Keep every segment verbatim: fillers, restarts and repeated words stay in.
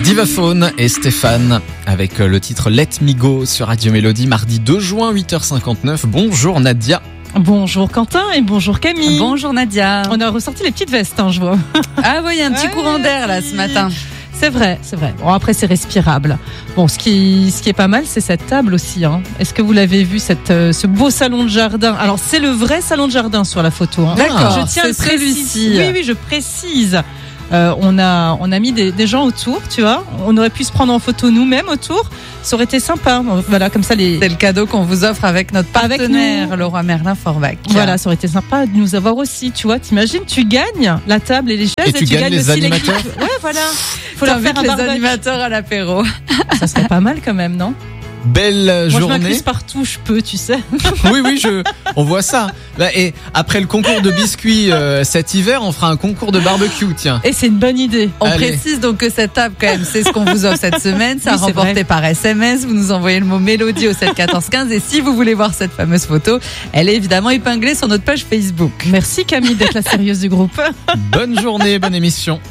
Divaphone et Stéphane avec le titre Let Me Go sur Radio Mélodie, mardi deux juin, huit heures cinquante-neuf. Bonjour Nadia. Bonjour Quentin et bonjour Camille. Bonjour Nadia. On a ressorti les petites vestes, hein, je vois. Ah oui, il y a un petit ouais, courant d'air là ce matin. C'est vrai, c'est vrai. Bon, après c'est respirable. Bon, ce qui, ce qui est pas mal, c'est cette table aussi. Hein. Est-ce que vous l'avez vu, cette, euh, ce beau salon de jardin? Alors c'est le vrai salon de jardin sur la photo. Hein. D'accord. Je tiens à celui-ci. Oui, oui, je précise. Euh, on a, on a mis des, des gens autour, tu vois. On aurait pu se prendre en photo nous-mêmes autour. Ça aurait été sympa. Voilà, comme ça les. C'est le cadeau qu'on vous offre avec notre partenaire, Leroy Merlin Forbach. Voilà, ça aurait été sympa de nous avoir aussi, tu vois. T'imagines, tu gagnes la table et les chaises et, et tu, tu gagnes gagnes les aussi animateurs. L'équipe. Ouais, voilà. Faut leur faire un les barbecue. Animateurs à l'apéro. Ça serait pas mal quand même, non? Belle Moi, journée. Je m'incluse partout, je peux, tu sais. Oui, oui, je, on voit ça. Et après le concours de biscuits euh, cet hiver, on fera un concours de barbecue, tiens. Et c'est une bonne idée. On Allez. précise donc que cette table, quand même, c'est ce qu'on vous offre cette semaine. C'est oui, remporté vrai. par S M S. Vous nous envoyez le mot Mélodie au sept quatorze quinze. Et si vous voulez voir cette fameuse photo, elle est évidemment épinglée sur notre page Facebook. Merci Camille d'être la sérieuse du groupe. Bonne journée, bonne émission.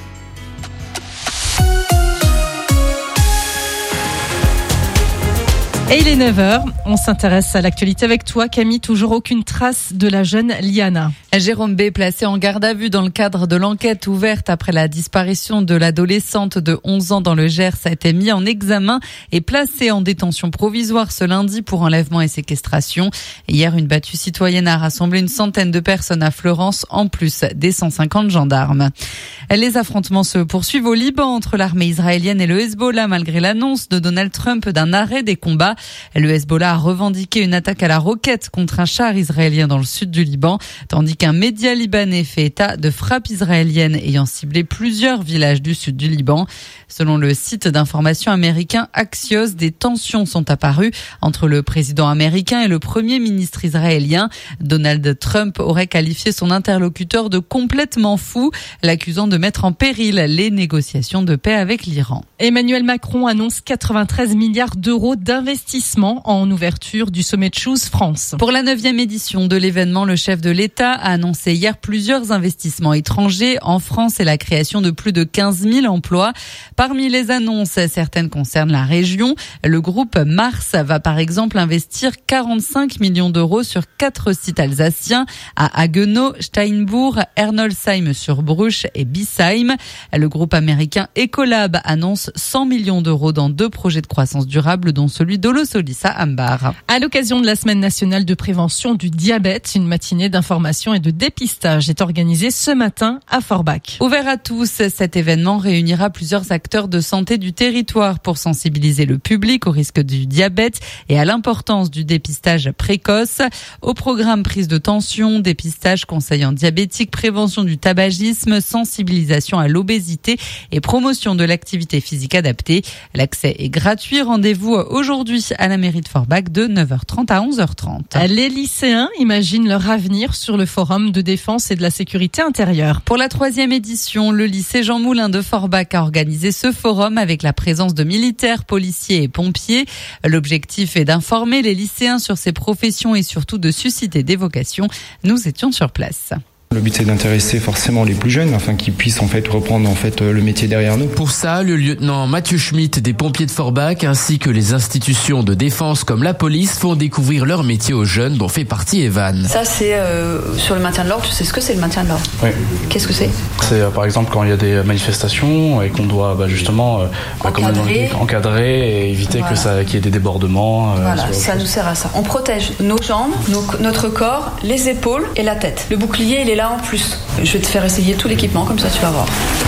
Et il est neuf heures, on s'intéresse à l'actualité avec toi Camille, toujours aucune trace de la jeune Liana. Jérôme B, placé en garde à vue dans le cadre de l'enquête ouverte après la disparition de l'adolescente de onze ans dans le Gers, a été mis en examen et placé en détention provisoire ce lundi pour enlèvement et séquestration. Hier, une battue citoyenne a rassemblé une centaine de personnes à Fleurance, en plus des cent cinquante gendarmes. Les affrontements se poursuivent au Liban entre l'armée israélienne et le Hezbollah malgré l'annonce de Donald Trump d'un arrêt des combats. Le Hezbollah a revendiqué une attaque à la roquette contre un char israélien dans le sud du Liban, tandis qu'un média libanais fait état de frappes israéliennes ayant ciblé plusieurs villages du sud du Liban. Selon le site d'information américain Axios, des tensions sont apparues entre le président américain et le premier ministre israélien. Donald Trump aurait qualifié son interlocuteur de complètement fou, l'accusant de mettre en péril les négociations de paix avec l'Iran. Emmanuel Macron annonce quatre-vingt-treize milliards d'euros d'investissement en ouverture du sommet de Choose France. Pour la neuvième édition de l'événement, le chef de l'État a annoncé hier plusieurs investissements étrangers en France et la création de plus de quinze mille emplois. Parmi les annonces, certaines concernent la région. Le groupe Mars va par exemple investir quarante-cinq millions d'euros sur quatre sites alsaciens à Haguenau, Steinbourg, Ernolsheim-sur-Bruche et Bissheim. Le groupe américain Ecolab annonce cent millions d'euros dans deux projets de croissance durable, dont celui d'Olosolis à Ambar. À l'occasion de la semaine nationale de prévention du diabète, une matinée d'information et de dépistage est organisée ce matin à Forbach. Ouvert à tous, cet événement réunira plusieurs acteurs de santé du territoire pour sensibiliser le public au risque du diabète et à l'importance du dépistage précoce. Au programme prise de tension, dépistage conseil en diabétique, prévention du tabagisme, sensibilisation à l'obésité et promotion de l'activité physique adaptée. L'accès est gratuit. Rendez-vous aujourd'hui à la mairie de Forbach de neuf heures trente à onze heures trente. Les lycéens imaginent leur avenir sur le forum de défense et de la sécurité intérieure. Pour la troisième édition, le lycée Jean Moulin de Forbach a organisé ce forum avec la présence de militaires, policiers et pompiers. L'objectif est d'informer les lycéens sur ces professions et surtout de susciter des vocations. Nous étions sur place. Le but c'est d'intéresser forcément les plus jeunes afin qu'ils puissent en fait reprendre en fait le métier derrière nous. Pour ça, le lieutenant Mathieu Schmitt des pompiers de Forbach ainsi que les institutions de défense comme la police font découvrir leur métier aux jeunes dont fait partie Evan. Ça c'est euh, sur le maintien de l'ordre, tu sais ce que c'est le maintien de l'ordre? Oui. Qu'est-ce que c'est? C'est euh, par exemple quand il y a des manifestations et qu'on doit bah, justement euh, encadrer. Bah, encadrer et éviter voilà. que ça qu'il y ait des débordements. Euh, voilà, ça nous sert à ça. On protège nos jambes, nos, notre corps, les épaules et la tête. Le bouclier il est là en plus. Je vais te faire essayer tout l'équipement, comme ça tu vas voir.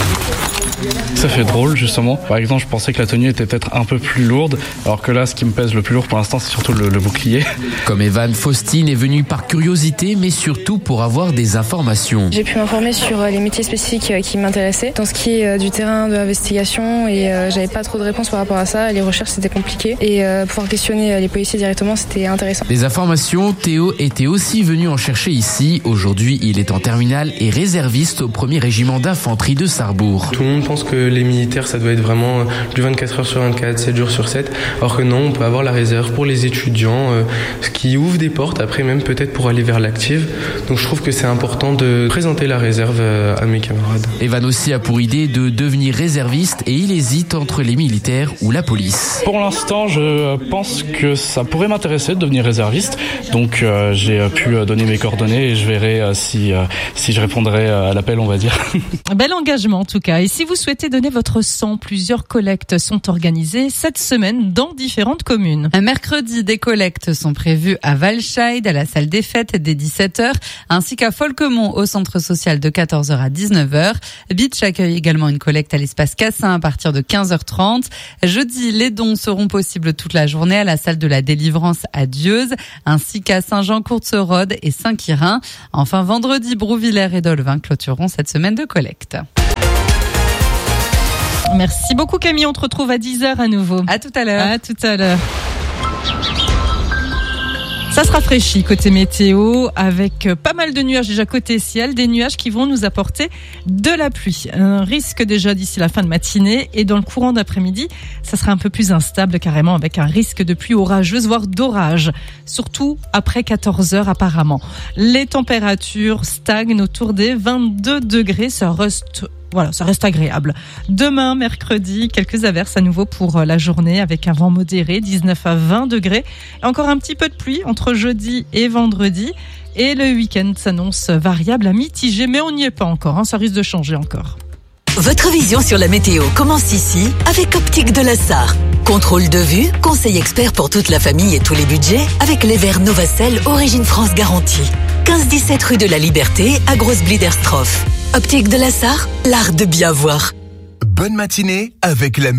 Ça fait drôle justement. Par exemple, je pensais que la tenue était peut-être un peu plus lourde, alors que là, ce qui me pèse le plus lourd pour l'instant, c'est surtout le, le bouclier. Comme Evan, Faustine est venue par curiosité, mais surtout pour avoir des informations. J'ai pu m'informer sur les métiers spécifiques qui m'intéressaient, dans ce qui est du terrain de l'investigation, et euh, j'avais pas trop de réponses par rapport à ça. Les recherches, c'était compliqué, et euh, pouvoir questionner les policiers directement, c'était intéressant. Des informations, Théo était aussi venu en chercher ici. Aujourd'hui, il est en terminale et réserviste au premier régiment d'infanterie de Sarrebourg. Tout le monde pense que les militaires, ça doit être vraiment du vingt-quatre heures sur vingt-quatre, sept jours sur sept, alors que non, on peut avoir la réserve pour les étudiants, euh, ce qui ouvre des portes après même peut-être pour aller vers l'active. Donc je trouve que c'est important de présenter la réserve euh, à mes camarades. Evan aussi a pour idée de devenir réserviste et il hésite entre les militaires ou la police. Pour l'instant, je pense que ça pourrait m'intéresser de devenir réserviste. Donc euh, j'ai pu donner mes coordonnées et je verrai euh, si, euh, si je répondrai à l'appel, on va dire. Bel engagement en tout cas. Et si vous souhaitez donner votre sang, plusieurs collectes sont organisées cette semaine dans différentes communes. Un mercredi, des collectes sont prévues à Valscheid, à la salle des fêtes dès dix-sept heures, ainsi qu'à Folquemont au centre social de quatorze heures à dix-neuf heures. Beach accueille également une collecte à l'espace Cassin à partir de quinze heures trente. Jeudi, les dons seront possibles toute la journée à la salle de la Délivrance à Dieuze, ainsi qu'à Saint-Jean-Courtserode et Saint-Quirin. Enfin, vendredi, Brouvillers et Dolvin clôtureront cette semaine de collecte. Merci beaucoup Camille, on te retrouve à dix heures à nouveau. À tout à l'heure. À tout à l'heure. Ça se rafraîchit côté météo avec pas mal de nuages déjà côté ciel, des nuages qui vont nous apporter de la pluie. Un risque déjà d'ici la fin de matinée et dans le courant d'après-midi, ça sera un peu plus instable carrément avec un risque de pluie orageuse voire d'orage, surtout après quatorze heures apparemment. Les températures stagnent autour des vingt-deux degrés, ça reste Voilà, ça reste agréable. Demain, mercredi, quelques averses à nouveau pour la journée avec un vent modéré, dix-neuf à vingt degrés. Et encore un petit peu de pluie entre jeudi et vendredi. Et le week-end s'annonce variable à mitigé, mais on n'y est pas encore, hein, ça risque de changer encore. Votre vision sur la météo commence ici avec Optique de la Sarre. Contrôle de vue, conseil expert pour toute la famille et tous les budgets avec les verres Novacell Origine France garantie. quinze dix-sept rue de la Liberté à Grosse-Bliederstroff. Optique de la Sarre, l'art de bien voir. Bonne matinée avec la